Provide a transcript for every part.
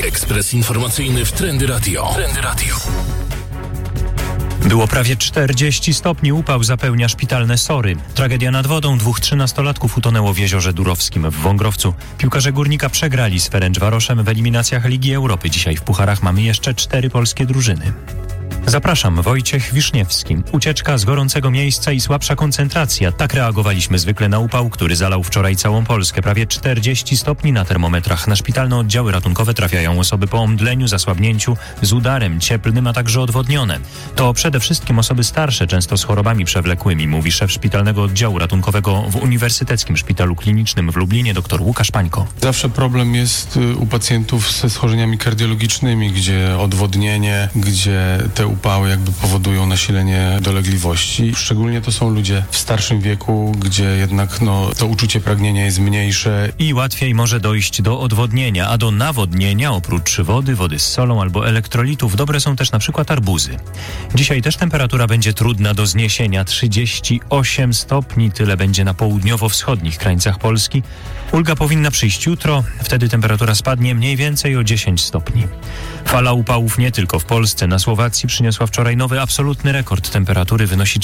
Ekspres informacyjny w Trendy Radio. Było prawie 40 stopni, upał zapełnia szpitalne SOR-y. Tragedia nad wodą, 2 13-latków utonęło w jeziorze Durowskim w Wągrowcu. Piłkarze Górnika przegrali z Ferencvaroszem w eliminacjach Ligi Europy. Dzisiaj w pucharach mamy jeszcze 4 polskie drużyny. Zapraszam, Wojciech Wiszniewski. Ucieczka z gorącego miejsca i słabsza koncentracja. Tak reagowaliśmy zwykle na upał, który zalał wczoraj całą Polskę. Prawie 40 stopni na termometrach. Na szpitalne oddziały ratunkowe trafiają osoby po omdleniu, zasłabnięciu, z udarem cieplnym, a także odwodnione. To przede wszystkim osoby starsze, często z chorobami przewlekłymi, mówi szef szpitalnego oddziału ratunkowego w Uniwersyteckim Szpitalu Klinicznym w Lublinie dr Łukasz Pańko. Zawsze problem jest u pacjentów ze schorzeniami kardiologicznymi, gdzie odwodnienie, gdzie te upały jakby powodują nasilenie dolegliwości. Szczególnie to są ludzie w starszym wieku, gdzie jednak to uczucie pragnienia jest mniejsze. I łatwiej może dojść do odwodnienia, a do nawodnienia oprócz wody z solą albo elektrolitów dobre są też na przykład arbuzy. Dzisiaj też temperatura będzie trudna do zniesienia. 38 stopni, tyle będzie na południowo-wschodnich krańcach Polski. Ulga powinna przyjść jutro, wtedy temperatura spadnie mniej więcej o 10 stopni. Fala upałów nie tylko w Polsce. Na Słowacji przyniosła wczoraj nowy absolutny rekord. Temperatury wynosi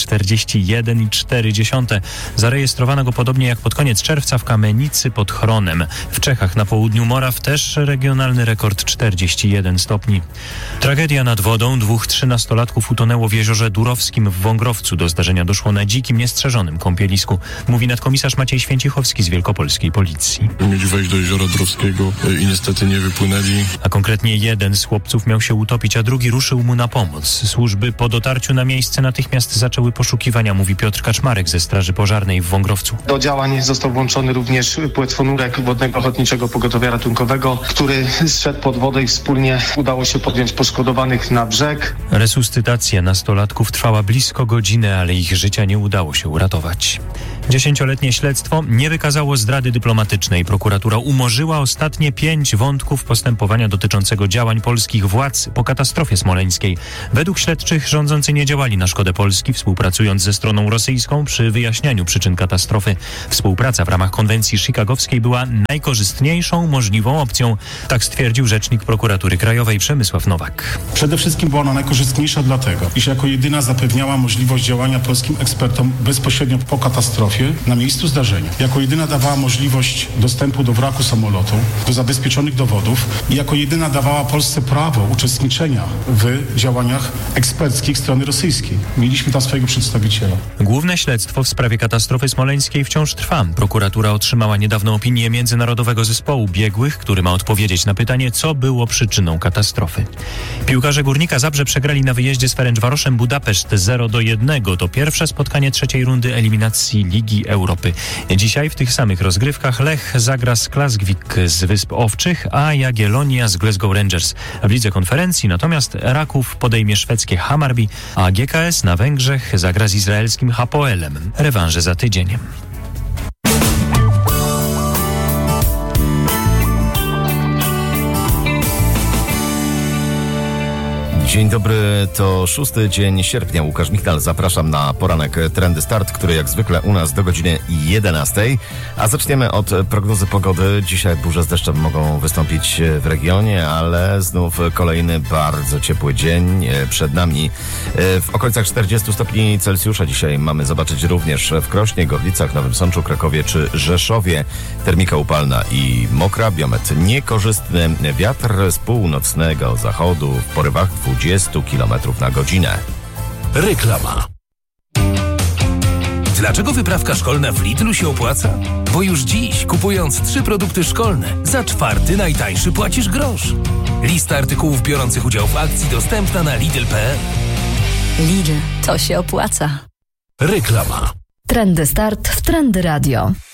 41,4. Zarejestrowano go podobnie jak pod koniec czerwca w Kamenicy pod Chronem. W Czechach na południu Moraw też regionalny rekord 41 stopni. Tragedia nad wodą. 2 13-latków utonęło w jeziorze Durowskim w Wągrowcu. Do zdarzenia doszło na dzikim, niestrzeżonym kąpielisku. Mówi nadkomisarz Maciej Święcichowski z Wielkopolskiej Policji. Mieli wejść do jeziora Durowskiego i niestety nie wypłynęli. A konkretnie jeden z chłopców miał się utopić, a drugi ruszył mu na pomoc. Służby po dotarciu na miejsce natychmiast zaczęły poszukiwania, mówi Piotr Kaczmarek ze Straży Pożarnej w Wągrowcu. Do działań został włączony również płetwonurek Wodnego Ochotniczego Pogotowia Ratunkowego, który zszedł pod wodę i wspólnie udało się podjąć poszkodowanych na brzeg. Resuscytacja nastolatków trwała blisko godziny, ale ich życia nie udało się uratować. 10-letnie śledztwo nie wykazało zdrady dyplomatycznej. Prokuratura umorzyła ostatnie 5 wątków postępowania dotyczącego działań polskich władz po katastrofie smoleńskiej. Według śledczych rządzący nie działali na szkodę Polski, współpracując ze stroną rosyjską przy wyjaśnianiu przyczyn katastrofy. Współpraca w ramach konwencji chicagowskiej była najkorzystniejszą możliwą opcją. Tak stwierdził rzecznik prokuratury krajowej Przemysław Nowak. Przede wszystkim była ona najkorzystniejsza dlatego, iż jako jedyna zapewniała możliwość działania polskim ekspertom bezpośrednio po katastrofie na miejscu zdarzenia. Jako jedyna dawała możliwość dostępu do wraku samolotu, do zabezpieczonych dowodów i jako jedyna dawała Polsce prawo uczestniczenia w działaniach eksperckich strony rosyjskiej. Mieliśmy tam swojego przedstawiciela. Główne śledztwo w sprawie katastrofy smoleńskiej wciąż trwa. Prokuratura otrzymała niedawno opinię Międzynarodowego Zespołu Biegłych, który ma odpowiedzieć na pytanie, co było przyczyną katastrofy. Piłkarze Górnika Zabrze przegrali na wyjeździe z Ferencvaroszem Budapeszt 0-1. To pierwsze spotkanie trzeciej rundy eliminacji Ligi Europy. Dzisiaj w tych samych rozgrywkach Lech zagra z Klasvik z Wysp Owczych, a Jagiellonia z Glasgow Rangers. W Lidze Konferencji natomiast Raków podejmie szwedzkie Hammarby, a GKS na Węgrzech zagra z izraelskim Hapoelem. Rewanże za tydzień. Dzień dobry, to 6 dzień sierpnia. Łukasz Michal, zapraszam na poranek Trendy Start, który jak zwykle u nas do godziny 11. A zaczniemy od prognozy pogody. Dzisiaj burze z deszczem mogą wystąpić w regionie, ale znów kolejny bardzo ciepły dzień przed nami. W okolicach 40 stopni Celsjusza dzisiaj mamy zobaczyć również w Krośnie, Gorlicach, Nowym Sączu, Krakowie czy Rzeszowie. Termika upalna i mokra, biometr niekorzystny, wiatr z północnego zachodu w porywach 20 km na godzinę. Reklama. Dlaczego wyprawka szkolna w Lidlu się opłaca? Bo już dziś, kupując 3 produkty szkolne, za 4. najtańszy płacisz grosz. Lista artykułów biorących udział w akcji dostępna na Lidl.pl. Lidl, to się opłaca. Reklama. Trendy Start w Trendy Radio.